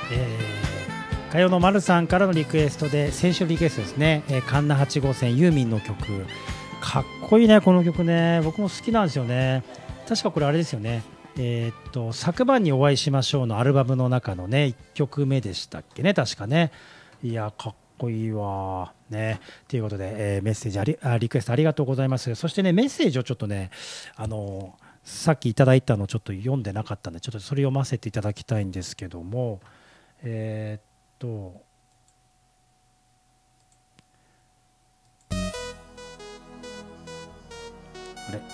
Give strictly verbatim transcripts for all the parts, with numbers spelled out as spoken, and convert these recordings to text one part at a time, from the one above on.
えー、火曜の丸さんからのリクエストで、先週のリクエストですね、えー、カンナはち号線ユーミンの曲、かっこいいねこの曲ね。僕も好きなんですよね。確かこれあれですよね、えー、っと昨晩にお会いしましょうのアルバムの中のねいっきょくめでしたっけね、確かね。いやかっこいいわね。ということで、えー、メッセージありあリクエストありがとうございます。そしてねメッセージをちょっとねあのさっきいただいたのちょっと読んでなかったんで、ちょっとそれ読ませていただきたいんですけども、えー、っとあれ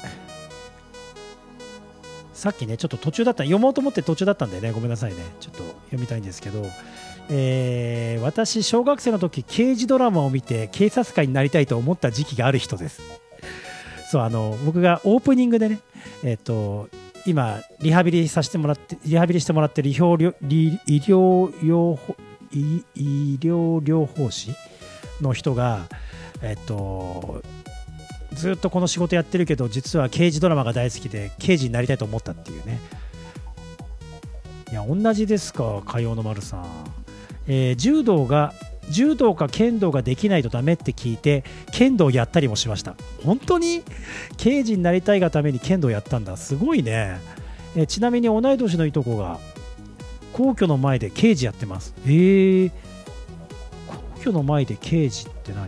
さっきねちょっと途中だった、読もうと思って途中だったんでね、ごめんなさいね。ちょっと読みたいんですけど、えー私小学生の時刑事ドラマを見て警察官になりたいと思った時期がある人です。そう、あの僕がオープニングでね、えっ、と今リハビリさせてもらってリハビリしてもらってる医療医療療法医医療療法士の人が、えっ、とずっとこの仕事やってるけど実は刑事ドラマが大好きで刑事になりたいと思ったっていうね。いや同じですか、火曜の丸さん。えー柔道が柔道か剣道ができないとダメって聞いて剣道やったりもしました。本当に刑事になりたいがために剣道やったんだ、すごいね。えーちなみに同い年のいとこが皇居の前で刑事やってます。えー、皇居の前で刑事って何？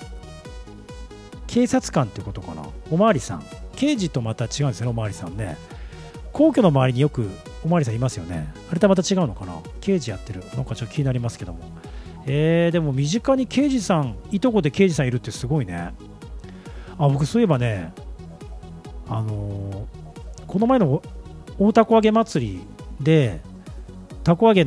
警察官ってことかな。おまわりさん、刑事とまた違うんですよね、おまわりさんね。皇居の周りによくおまわりさんいますよね。あれとはまた違うのかな。刑事やってる、なんかちょっと気になりますけども。えー、でも身近に刑事さん、いとこで刑事さんいるってすごいね。あ、僕そういえばね、あのーこの前の大凧揚げ祭りで、たこ揚げ